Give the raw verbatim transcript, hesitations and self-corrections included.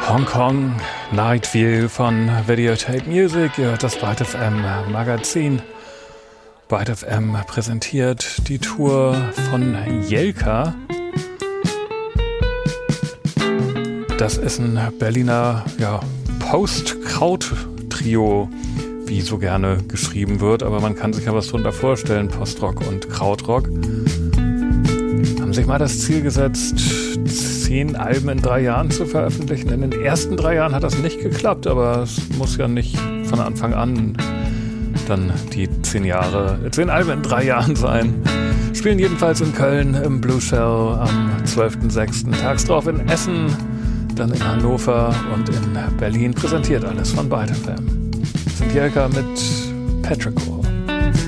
Hong Kong Night View von Videotape Music, ja, das Byte F M Magazin. Byte F M präsentiert die Tour von Jelka. Das ist ein Berliner ja, Post-Kraut-Trio, wie so gerne geschrieben wird, aber man kann sich ja was drunter vorstellen, Postrock und Krautrock. Haben sich mal das Ziel gesetzt, zehn Alben in drei Jahren zu veröffentlichen. In den ersten drei Jahren hat das nicht geklappt, aber es muss ja nicht von Anfang an dann die zehn Jahre, zehn Alben in drei Jahren sein. Spielen jedenfalls in Köln im Blue Shell am zwölften sechsten Tags drauf in Essen, dann in Hannover und in Berlin. Präsentiert alles von Byte F M. Das sind Jelka mit Petrichor.